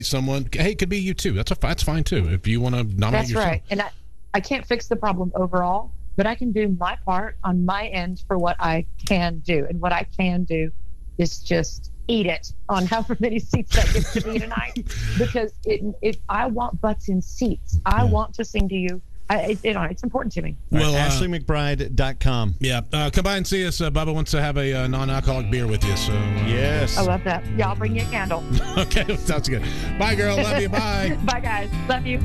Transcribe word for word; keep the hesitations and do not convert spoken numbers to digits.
someone. Hey, it could be you too. That's a that's fine too. If you want to nominate That's yourself. right. And I, I can't fix the problem overall, but I can do my part on my end for what I can do. And what I can do is just eat it on however many seats that gets to be tonight. Because it, it, I want butts in seats. I yeah. want to sing to you. I, it, you know, it's important to me. Well, uh, Ashley McBryde dot com. Yeah. Uh, come by and see us. Uh, Bubba wants to have a uh, non-alcoholic beer with you. So uh, yes. I love that. Yeah, I'll bring you a candle. Okay. Sounds good. Bye, girl. Love you. Bye. Bye, guys. Love you.